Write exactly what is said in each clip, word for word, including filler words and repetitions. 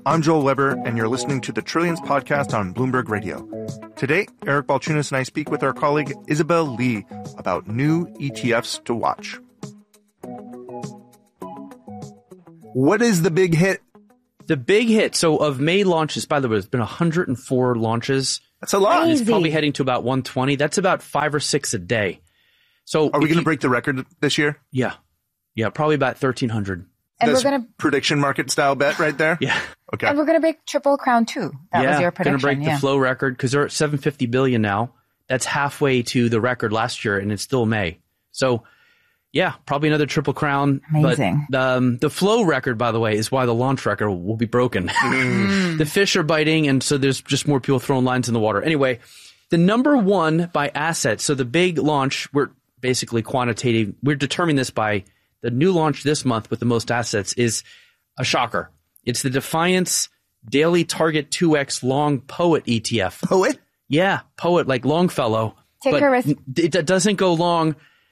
I'm Joel Weber, and you're listening to the Trillions podcast on Bloomberg Radio. Today, Eric Balchunas and I speak with our colleague Isabel Lee about new E T Fs to watch. What is the big hit? The big hit. So of May launches, by the way, there's been one hundred four launches. That's a lot. And it's probably heading to about one twenty. That's about five or six a day. So are we going to break the record this year? Yeah. Yeah, probably about thirteen hundred. And That's we're going to prediction market style bet right there? Yeah. Okay. And we're going to break Triple Crown too. That yeah, was your prediction. Going to break yeah. the flow record because they're at seven hundred fifty billion now. That's halfway to the record last year, and it's still May. So, yeah, probably another Triple Crown. Amazing. But um, the flow record, by the way, is why the launch record will be broken. The fish are biting, and so there's just more people throwing lines in the water. Anyway, the number one by asset. So the big launch, we're basically quantitative. We're determining this by the new launch this month with the most assets is a shocker. It's the Defiance Daily Target two X Long Poet E T F. Poet? Yeah, Poet, like Longfellow. Ticker but is- it doesn't go long.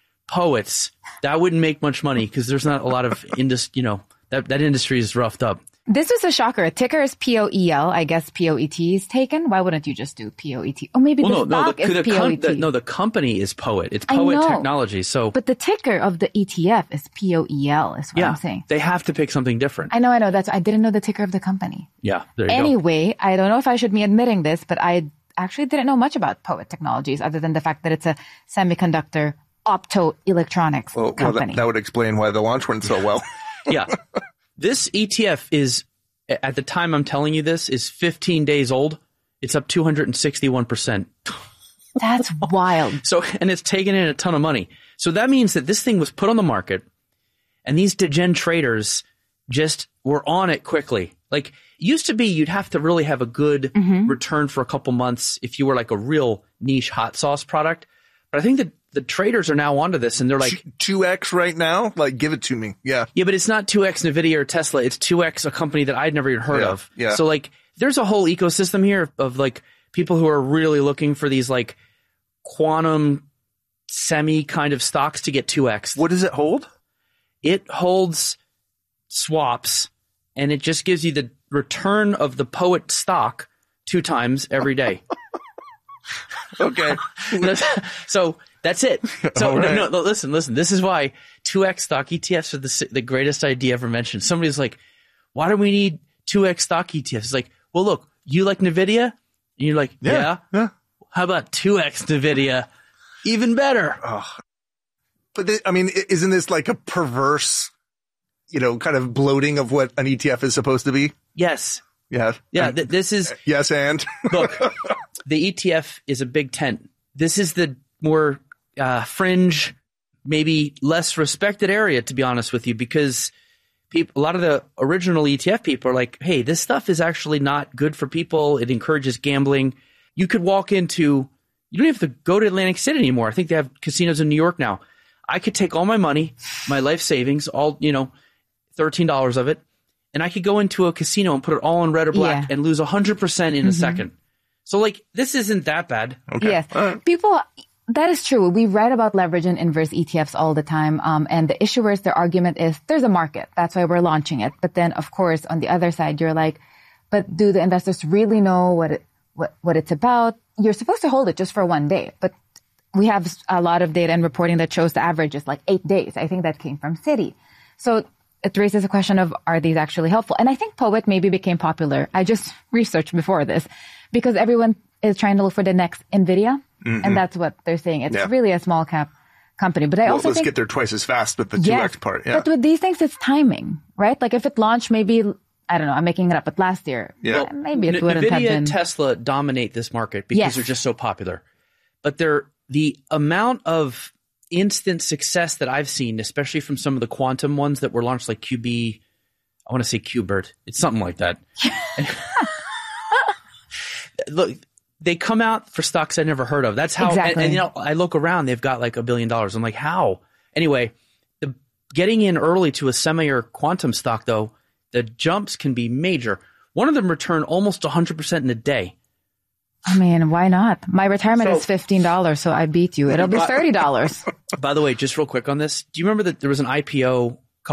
Poets. That wouldn't make much money because there's not a lot of industry, you know, that, that industry is roughed up. This was a shocker. Ticker is P O E L. I guess P O E T is taken. Why wouldn't you just do P O E T? Oh, maybe Well, the no, no, stock the, is the, P O E T. com- the, no, the company is Poet. It's I Poet know. Technology. So, But the ticker of the E T F is P O E L is what yeah, I'm saying. they have to pick something different. I know, I know. That's I didn't know the ticker of the company. Yeah, there you go. Anyway, I don't know if I should be admitting this, but I actually didn't know much about Poet Technologies other than the fact that it's a semiconductor optoelectronics Well, well company. that, that would explain why the launch went so well. Yeah. This E T F is, at the time I'm telling you this, is fifteen days old. It's up two hundred sixty-one percent. That's wild. So, and it's taken in a ton of money. So that means that this thing was put on the market and these degen traders just were on it quickly. Like, it used to be you'd have to really have a good Mm-hmm. return for a couple months if you were like a real niche hot sauce product. But I think that the traders are now onto this and they're like, two X right now? Like, give it to me. Yeah. yeah, but it's not two X NVIDIA or Tesla. It's two X a company that I'd never even heard Yeah, of. yeah. So like, there's a whole ecosystem here of like people who are really looking for these like quantum semi kind of stocks to get two X. What does it hold? It holds swaps and it just gives you the return of the Poet stock two times every day. Okay. So that's it. So All right. no, no, listen, listen. This is why two X stock E T Fs are the, the greatest idea ever mentioned. Somebody's like, why do we need two X stock E T Fs? It's like, well, look, you like NVIDIA? And you're like, yeah. Yeah, yeah. How about two X NVIDIA? Even better. But, th- I mean, i- isn't this like a perverse, you know, kind of bloating of what an E T F is supposed to be? Yes. Yeah. Yeah. Um, Th- this is, yes, and? look, the E T F is a big tent. This is the more uh, fringe, maybe less respected area, to be honest with you, because people, a lot of the original E T F people are like, hey, this stuff is actually not good for people. It encourages gambling. You could walk into, you don't have to go to Atlantic City anymore. I think they have casinos in New York now. I could take all my money, my life savings, all, you know, thirteen dollars of it, and I could go into a casino and put it all in red or black Yeah. and lose one hundred percent in a second. So, like, this isn't that bad. Okay. Yes. People, that is true. We write about leverage and inverse E T Fs all the time. Um, and the issuers, their argument is there's a market. That's why we're launching it. But then, of course, on the other side, you're like, but do the investors really know what it, what, what it's about? You're supposed to hold it just for one day. But we have a lot of data and reporting that shows the average is like eight days. I think that came from Citi. So it raises a question of, are these actually helpful? And I think Poet maybe became popular. I just researched before this because everyone is trying to look for the next NVIDIA. Mm-hmm. And that's what they're saying. It's Yeah. really a small cap company. But I Well, also let's think, get there twice as fast with the two X yes, part. Yeah. but with these things, it's timing, right? Like if it launched maybe, I don't know, I'm making it up, but last year, Yeah. eh, maybe it N- wouldn't have NVIDIA been. and Tesla dominate this market because Yes. they're just so popular. But they're, the amount of instant success that I've seen, especially from some of the quantum ones that were launched, like Q B, I want to say Qbert. It's something like that. Look, they come out for stocks I never heard of. That's how, Exactly. and, and you know, I look around, they've got like a billion dollars. I'm like, how? Anyway, the getting in early to a semi or quantum stock, though, the jumps can be major. One of them returned almost one hundred percent in a day. I mean, why not? My retirement So- is fifteen dollars, so I beat you. It'll be thirty dollars. By the way, just real quick on this, do you remember that there was an I P O a couple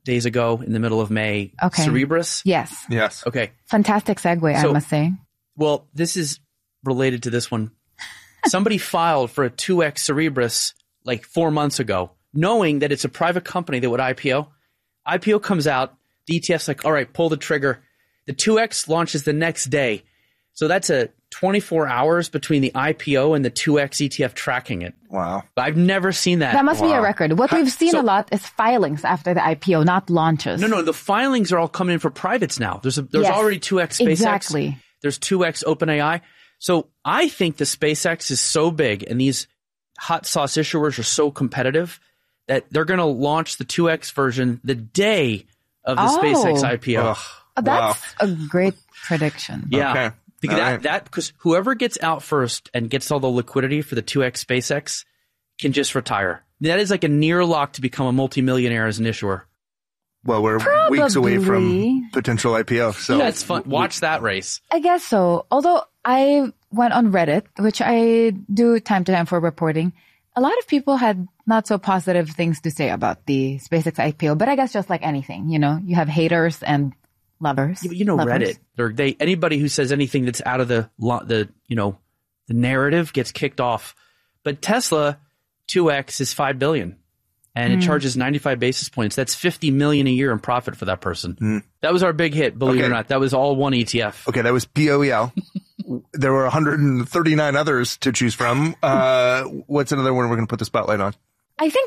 days ago in the middle of May. Okay. Cerebras. Yes. Yes. Okay. Fantastic segue, So- I must say. Well, this is related to this one. Somebody filed for a two X Cerebras like four months ago, knowing that it's a private company that would I P O. I P O comes out. The E T F's like, all right, pull the trigger. The two X launches the next day. So that's a twenty-four hours between the I P O and the two X E T F tracking it. Wow. But I've never seen that. That must be a record. What we've seen so- a lot is filings after the I P O, not launches. No, no, the filings are all coming in for privates now. There's a, there's Yes, already two X SpaceX. exactly. There's two X OpenAI. So I think the SpaceX is so big and these hot sauce issuers are so competitive that they're going to launch the two X version the day of the Oh. SpaceX I P O. Ugh. Oh, that's a great prediction. Yeah. Okay. Because All that, right. that, because whoever gets out first and gets all the liquidity for the two X SpaceX can just retire. That is like a near lock to become a multimillionaire as an issuer. Well, we're weeks away Probably. from potential I P O. So That's fun. Watch that race. I guess so. Although I went on Reddit, which I do time to time for reporting, a lot of people had not so positive things to say about the SpaceX I P O. But I guess just like anything, you know, you have haters and lovers. Yeah, but you know, lovers. Reddit. Or they anybody who says anything that's out of the lo- the you know the narrative gets kicked off. But Tesla two X is five billion, and it charges ninety-five basis points. That's fifty million a year in profit for that person. That was our big hit. Believe it Okay. or not, that was all one E T F. okay, that was P O E L. There were one hundred thirty-nine others to choose from. Uh, what's another one we're going to put the spotlight on? I think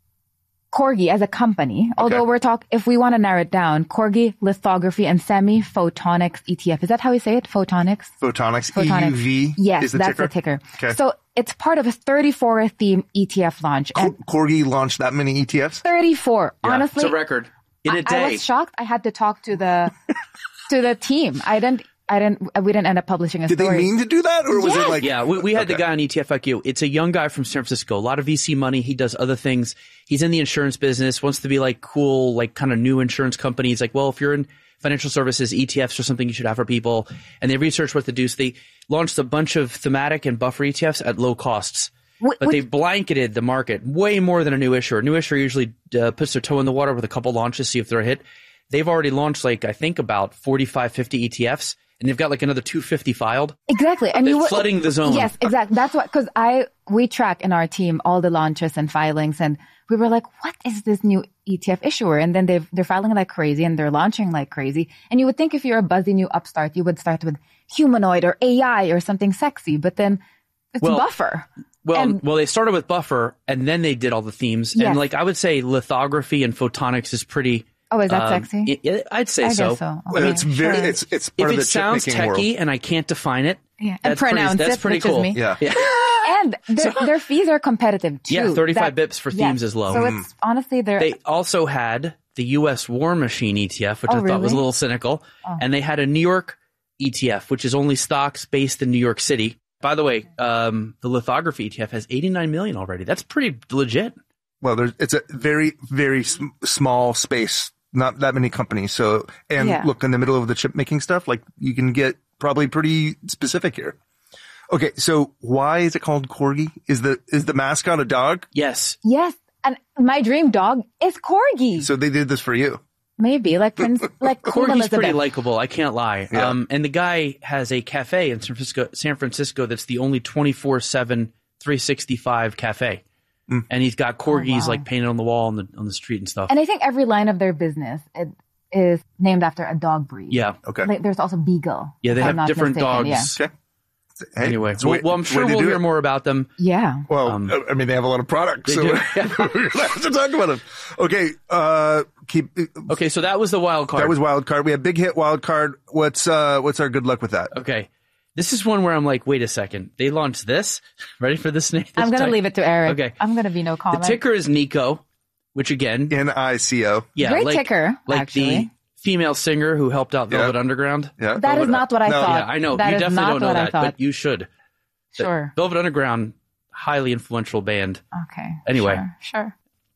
Corgi as a company, although Okay. we're talk, if we want to narrow it down, Corgi Lithography and Semi-Photonics E T F. Is that how we say it? Photonics? Photonics. Photonics. E U V Yes, is the that's ticker. the ticker. Okay. So it's part of a thirty-four theme E T F launch. And Cor- Corgi launched that many E T Fs? thirty-four. Honestly, it's a record in a I, day. I was shocked. I had to talk to the to the team. I didn't. I didn't. We didn't end up publishing a Did they story. mean to do that? Or was Yes. it like... Yeah, we, we had the Okay. guy on E T F I Q. It's a young guy from San Francisco. A lot of V C money. He does other things. He's in the insurance business, wants to be like cool, like kind of new insurance company. He's like, well, if you're in financial services, E T Fs are something you should have for people. And they researched what to do. So they launched a bunch of thematic and buffer E T Fs at low costs. Wh- But which- they blanketed the market way more than a new issuer. A new issuer usually uh, puts their toe in the water with a couple launches, see if they're a hit. They've already launched like, I think about forty-five, fifty E T Fs. And they've got like another two fifty filed. Exactly, and They're you would, flooding the zone. Yes, exactly. That's what because I we track in our team all the launches and filings, and we were like, "What is this new E T F issuer?" And then they they're filing like crazy and they're launching like crazy. And you would think if you're a buzzy new upstart, you would start with humanoid or A I or something sexy, but then it's Well, buffer. Well, And- well, they started with buffer and then they did all the themes. Yes. And like I would say, lithography and photonics is pretty. Oh, is that um, sexy? it- it- I'd say I so. guess so. Well, Okay, it's very... sure. It's it's If part of it the sounds chip-making world. techie and I can't define it, Yeah, and that's pretty, pronounce that's it, pretty which is cool. me. Yeah. Yeah. and their, their fees are competitive too. Yeah, thirty-five That- bips for yes. themes is low. So it's honestly they're They also had the U S War Machine E T F, which Oh, I thought was a really? little cynical. And they had a New York E T F, which is only stocks based in New York City. By the way, um, the lithography E T F has eighty-nine million already. That's pretty legit. Well, there's, it's a very, very sm- small space, not that many companies. So, and Yeah. look, in the middle of the chip making stuff, like you can get probably pretty specific here. Okay. So why is it called Corgi? Is the, is the mascot a dog? Yes. yes, and my dream dog is Corgi. So they did this for you. Maybe like Prince, like Queen Corgi's Elizabeth. pretty likable. I can't lie. Yeah. Um, and the guy has a cafe in San Francisco, San Francisco that's the only twenty-four seven, three sixty-five cafe. Mm. And he's got corgis Oh, wow. like painted on the wall on the on the street and stuff. And I think every line of their business it is named after a dog breed. yeah. Okay. Like, there's also Beagle. Yeah, they if I'm have not different mistaken. dogs. Okay. Hey, Anyway, it's the well, way- well, I'm it's the sure way they we'll do hear it. more about them. Yeah. yeah. Well, Um, I mean, they have a lot of products, They so do. we're gonna have to talk about them. Okay. Uh, keep, Okay, so that was the wild card. that was wild card. We had big hit wild card. What's, uh, what's our good luck with that? Okay. This is one where I'm like, wait a second. They launched this? Ready for this name? I'm going to leave it to Eric. Okay. I'm going to be no The comment. ticker is Nico, which again, N I C O. yeah, Great like, ticker, like actually. the female singer who helped out Yeah. Velvet Underground. Yeah. That is not what I No. thought. Yeah, I know. That you is definitely not don't know what I that, thought. but you should. The Sure. Velvet Underground, highly influential band. Okay. Anyway. Sure. sure.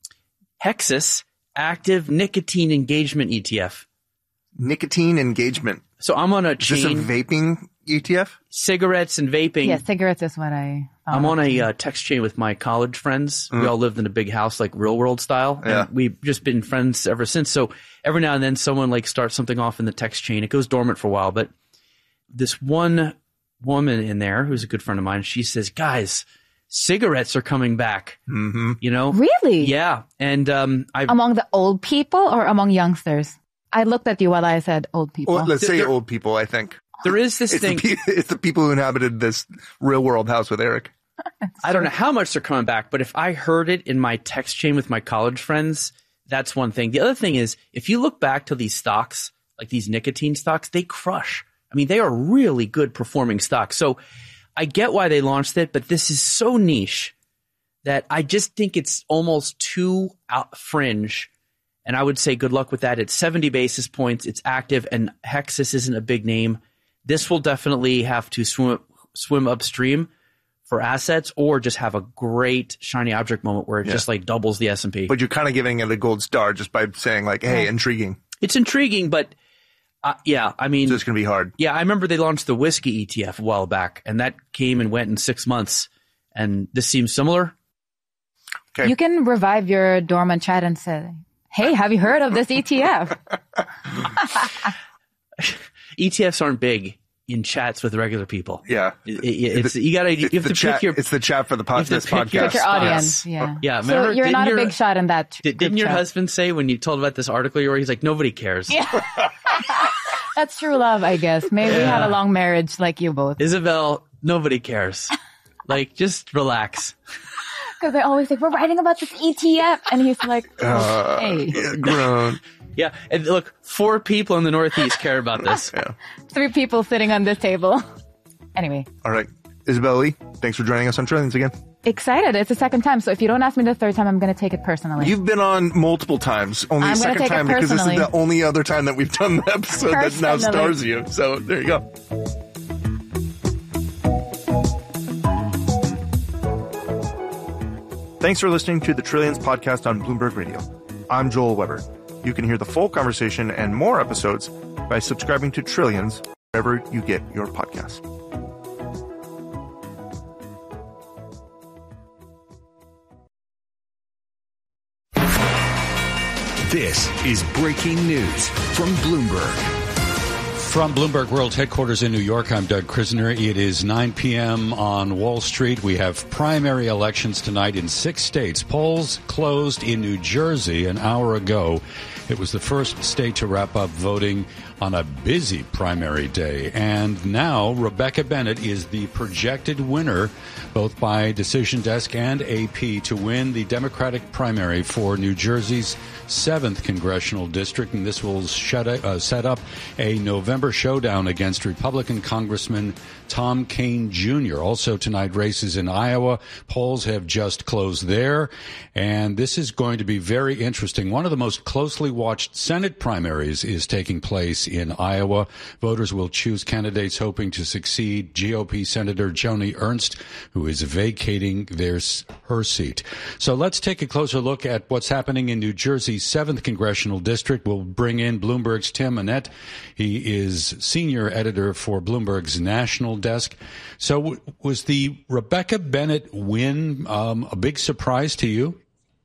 Hexus Active Nicotine Engagement E T F. Nicotine engagement. So I'm on a Is this a chain, vaping E T F? cigarettes and vaping. Yeah, cigarettes is what I I'm on a uh, text chain with my college friends. Mm. We all lived in a big house, like real world style. Yeah. And we've just been friends ever since. So every now and then someone like starts something off in the text chain. It goes dormant for a while. But this one woman in there, who's a good friend of mine, she says, guys, cigarettes are coming back. Mm-hmm. You know? Really? Yeah. And um, I among the old people or among youngsters? I looked at you while I said old people. Well, let's say there, old people, I think. There is this it's thing. The, it's the people who inhabited this real world house with Eric. I don't know how much they're coming back, but if I heard it in my text chain with my college friends, that's one thing. The other thing is, if you look back to these stocks, like these nicotine stocks, they crush. I mean, they are really good performing stocks. So I get why they launched it, but this is so niche that I just think it's almost too out fringe. And I would say good luck with that. It's seventy basis points. It's active. And hex, this isn't a big name. This will definitely have to swim swim upstream for assets, or just have a great shiny object moment where it yeah. just like doubles the S and P. But you're kind of giving it a gold star just by saying like, hey, yeah. intriguing. It's intriguing, but uh, yeah, I mean. So it's going to be hard. Yeah, I remember they launched the whiskey E T F a while back, and that came and went in six months. And this seems similar. Okay. You can revive your dormant chat and say, hey, have you heard of this E T F? E T Fs aren't big in chats with regular people. Yeah. It, it, it's, you gotta, you have to chat, pick your, it's the chat for the pod, this podcast. Pick your audience. Yeah. Yeah. So you're not a big shot in that. Did, didn't your chat. husband say when you told about this article you were, he's like, nobody cares. Yeah. That's true love, I guess. Maybe yeah. we had a long marriage like you both. Isabel, nobody cares. Like, just relax. Because they always say, we're writing about this E T F. And he's like, oh, uh, hey. Yeah, grown. Yeah, and look, four people in the Northeast care about this. Yeah. Three people sitting on this table. Anyway. All right. Isabel Lee, thanks for joining us on Trillions again. Excited. It's the second time. So if you don't ask me the third time, I'm going to take it personally. You've been on multiple times. Only I'm a second time because this is the only other time that we've done the episode that now stars you. So there you go. Thanks for listening to the Trillions podcast on Bloomberg Radio. I'm Joel Weber. You can hear the full conversation and more episodes by subscribing to Trillions wherever you get your podcasts. This is breaking news from Bloomberg. From Bloomberg World Headquarters in New York, I'm Doug Krisner. It is nine p.m. on Wall Street. We have primary elections tonight in six states. Polls closed in New Jersey an hour ago. It was the first state to wrap up voting on a busy primary day. And now Rebecca Bennett is the projected winner, both by Decision Desk and A P, to win the Democratic primary for New Jersey's seventh congressional district. And this will shut, uh, set up a November showdown against Republican Congressman Tom Kean Junior Also tonight, races in Iowa. Polls have just closed there. And this is going to be very interesting. One of the most closely watched Senate primaries is taking place in Iowa. Voters will choose candidates hoping to succeed G O P Senator Joni Ernst, who is vacating their, her seat. So let's take a closer look at what's happening in New Jersey's seventh Congressional District. We'll bring in Bloomberg's Tim Annette. He is senior editor for Bloomberg's National Desk. So w- was the Rebecca Bennett win um, a big surprise to you?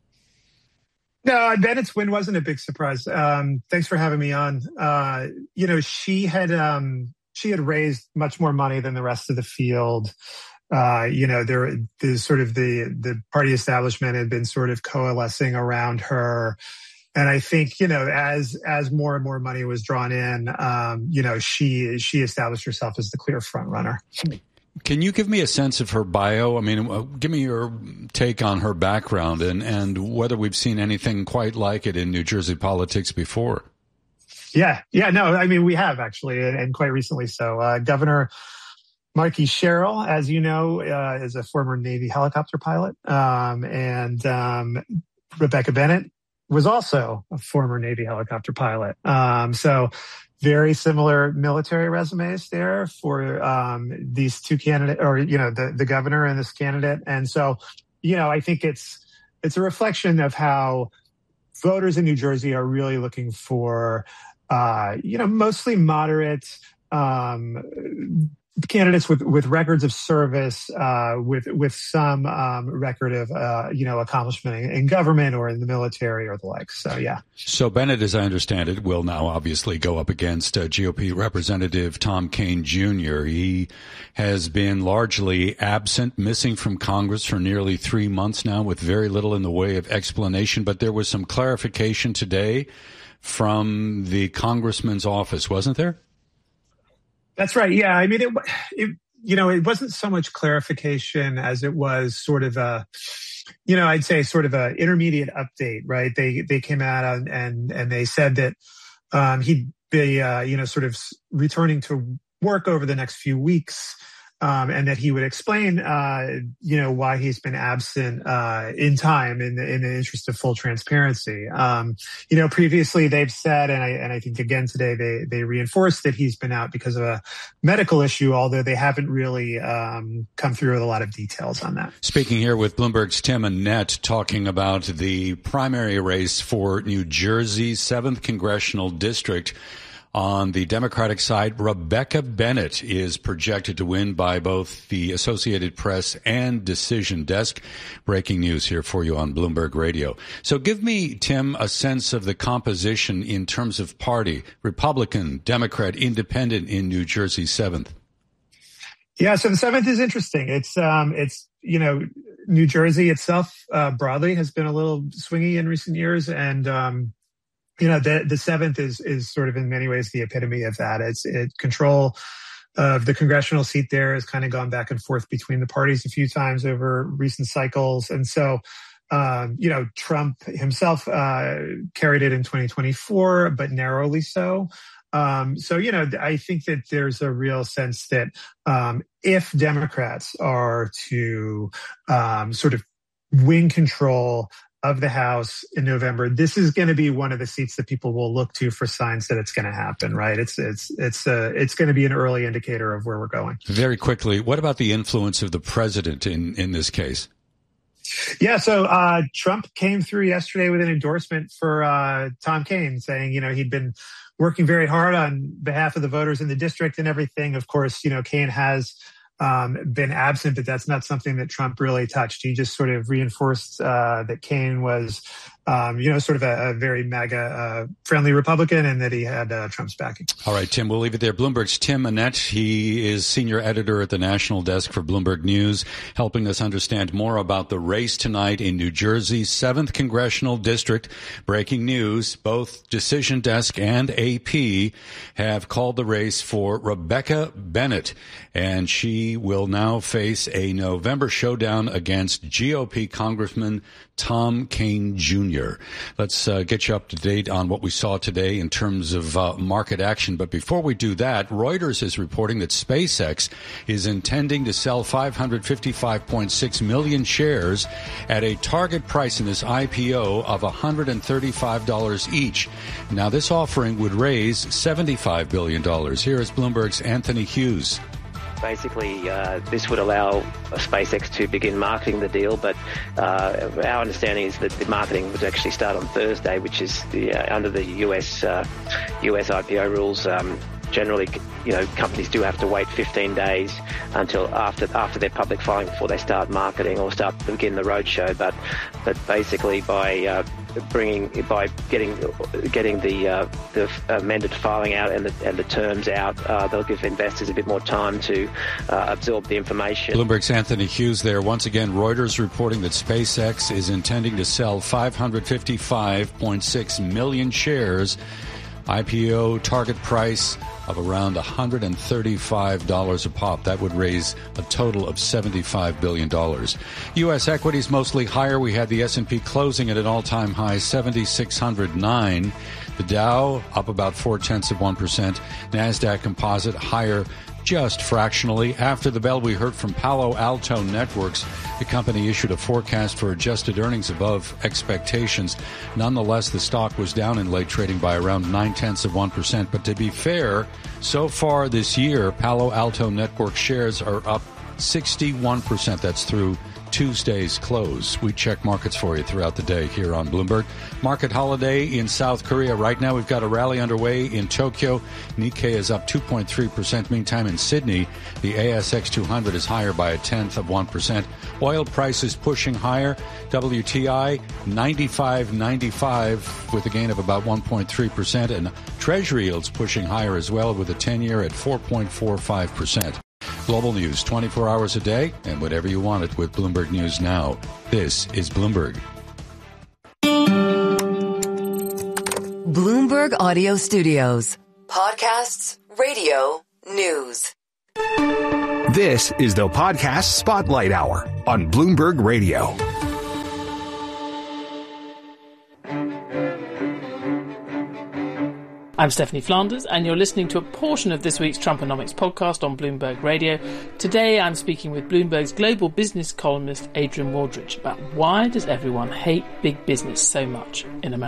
No, Bennett's win wasn't a big surprise. Um, thanks for having me on. Uh, you know, she had um, she had raised much more money than the rest of the field. Uh, you know, there, there's sort of the the party establishment had been sort of coalescing around her. And I think, you know, as as more and more money was drawn in, um, you know, she she established herself as the clear front runner. Can you give me a sense of her bio? I mean, uh, give me your take on her background and, and whether we've seen anything quite like it in New Jersey politics before. Yeah, yeah, no, I mean, we have actually, and, and quite recently so. Uh, Governor Markey Sherrill, as you know, uh, is a former Navy helicopter pilot. Um, and um, Rebecca Bennett was also a former Navy helicopter pilot. Um, so very similar military resumes there for um, these two candidates, or, you know, the, the governor and this candidate. And so, you know, I think it's it's a reflection of how voters in New Jersey are really looking for, uh, you know, mostly moderate, um, candidates with, with records of service, uh, with with some um, record of uh, you know accomplishment in, in government or in the military or the like. So yeah. So Bennett, as I understand it, will now obviously go up against uh, G O P Representative Tom Kean Junior He has been largely absent, missing from Congress for nearly three months now, with very little in the way of explanation. But there was some clarification today from the congressman's office, wasn't there? That's right. Yeah. I mean, it, it, you know, it wasn't so much clarification as it was sort of a, you know, I'd say sort of a intermediate update, right? They, they came out and, and, and they said that, um, he'd be, uh, you know, sort of returning to work over the next few weeks. Um, and that he would explain, uh, you know, why he's been absent, uh, in time in the, in the interest of full transparency. Um, you know, previously they've said, and I, and I think again today, they, they reinforced that he's been out because of a medical issue, although they haven't really, um, come through with a lot of details on that. Speaking here with Bloomberg's Tim Annett, talking about the primary race for New Jersey's seventh Congressional District. On the Democratic side, Rebecca Bennett is projected to win by both the Associated Press and Decision Desk. Breaking news here for you on Bloomberg Radio. So give me, Tim, a sense of the composition in terms of party, Republican, Democrat, Independent in New Jersey's seventh. Yeah, so the seventh is interesting. It's, um, it's, you know, New Jersey itself, uh, broadly has been a little swingy in recent years. And, um, You know, the, the seventh is, is sort of in many ways the epitome of that. It's it, control of the congressional seat there has kind of gone back and forth between the parties a few times over recent cycles. And so, um, you know, Trump himself uh, carried it in twenty twenty-four, but narrowly so. Um, so, you know, I think that there's a real sense that um, if Democrats are to um, sort of win control of the House in November, this is going to be one of the seats that people will look to for signs that it's going to happen, right? It's it's it's uh, it's going to be an early indicator of where we're going. Very quickly, what about the influence of the president in, in this case? Yeah, so uh, Trump came through yesterday with an endorsement for uh, Tom Kean, saying, you know, he'd been working very hard on behalf of the voters in the district and everything. Of course, you know, Kean has Um, been absent, but that's not something that Trump really touched. He just sort of reinforced uh, that Kean was, um, you know, sort of a, a very MAGA uh, friendly Republican, and that he had uh, Trump's backing. All right, Tim, we'll leave it there. Bloomberg's Tim Annett. He is senior editor at the national desk for Bloomberg News, helping us understand more about the race tonight in New Jersey's seventh Congressional District. Breaking news, both Decision Desk and A P have called the race for Rebecca Bennett, and she will now face a November showdown against G O P Congressman Tom Kean Junior Let's uh, get you up to date on what we saw today in terms of uh, market action. But before we do that, Reuters is reporting that SpaceX is intending to sell five hundred fifty-five point six million shares at a target price in this I P O of one hundred thirty-five dollars each. Now, this offering would raise seventy-five billion dollars. Here is Bloomberg's Anthony Hughes. Basically, uh, this would allow SpaceX to begin marketing the deal, but uh, our understanding is that the marketing would actually start on Thursday, which is the, uh, under the U S uh, U S I P O rules. Um, generally, you know, companies do have to wait fifteen days until after after their public filing before they start marketing or start begin the roadshow. But but basically, by uh, bringing by getting getting the uh, the amended filing out and the and the terms out, uh, they'll give investors a bit more time to uh, absorb the information. Bloomberg's Anthony Hughes there. Once again, Reuters reporting that SpaceX is intending to sell five hundred fifty-five point six million shares. I P O target price of around one hundred thirty-five dollars a pop. That would raise a total of seventy-five billion dollars. U S equities mostly higher. We had the S and P closing at an all-time high, seven thousand six hundred nine. The Dow up about four-tenths of one percent. NASDAQ Composite higher just fractionally. After the bell, we heard from Palo Alto Networks. The company issued a forecast for adjusted earnings above expectations. Nonetheless, the stock was down in late trading by around nine-tenths of one percent. But to be fair, so far this year, Palo Alto Networks shares are up sixty-one percent. That's through Tuesday's close. We check markets for you throughout the day here on Bloomberg. Market holiday in South Korea. Right now we've got a rally underway in Tokyo. Nikkei is up two point three percent. Meantime, in Sydney, the A S X two hundred is higher by a tenth of one percent. Oil prices pushing higher. W T I ninety-five ninety-five with a gain of about one point three percent. And Treasury yields pushing higher as well with a ten-year at four point four five percent. Global news twenty-four hours a day and whatever you want it with Bloomberg News Now. This is Bloomberg. Bloomberg Audio Studios. Podcasts, radio, news. This is the Podcast Spotlight Hour on Bloomberg Radio. I'm Stephanie Flanders, and you're listening to a portion of this week's Trumponomics podcast on Bloomberg Radio. Today, I'm speaking with Bloomberg's global business columnist, Adrian Waldrich, about why does everyone hate big business so much in America?